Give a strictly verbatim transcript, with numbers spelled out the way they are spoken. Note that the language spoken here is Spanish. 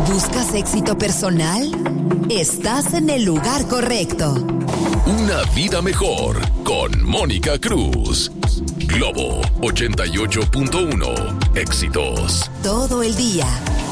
¿Buscas éxito personal? Estás en el lugar correcto. Una vida mejor con Mónica Cruz. Globo ochenta y ocho punto uno. Éxitos. Todo el día.